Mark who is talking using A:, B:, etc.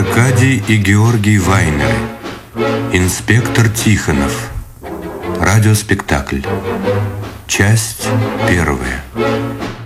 A: Аркадий и Георгий Вайнеры. Инспектор Тихонов. Радиоспектакль. Часть первая.